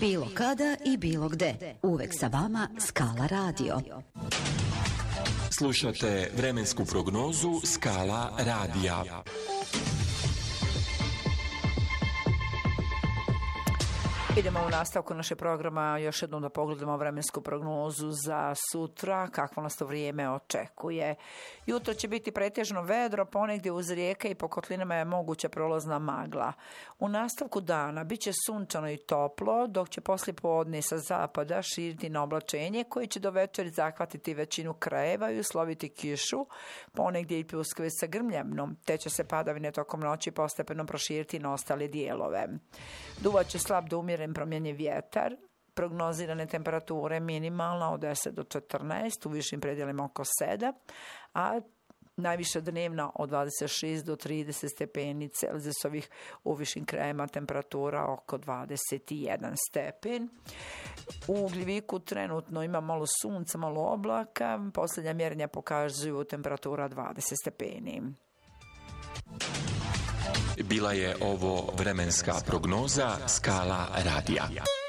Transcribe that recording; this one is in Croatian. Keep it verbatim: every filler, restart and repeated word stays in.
Bilo kada i bilo gde. Uvek sa vama Skala radio. Slušate vremensku prognozu Skala radija. Idemo u nastavku naše programa još jednom da pogledamo vremensku prognozu za sutra, kakvo nas to vrijeme očekuje. Jutro će biti pretežno vedro, ponegdje uz rijeke i po kotlinama je moguća prolazna magla. U nastavku dana bit će sunčano i toplo, dok će poslije podne sa zapada širiti na oblačenje koje će do večeri zahvatiti većinu krajeva i usloviti kišu, ponegdje i pljuskove sa grmljavnom, te će se padavine tokom noći postepeno proširiti na ostale dijelove. Duvaće slab do umjeren promjenjiv vjetar, prognozirane temperature minimalna od deset do četrnaest, u višim predjelima oko sedam, a najviša dnevna od dvadeset šest do trideset stepeni Celzijusovih, u višim krajevima temperatura oko dvadeset jedan stepen. U Ugljeviku trenutno ima malo sunca, malo oblaka, posljednja mjerenja pokazuju temperatura dvadeset stepeni. Bila je ovo vremenska prognoza Skala radija.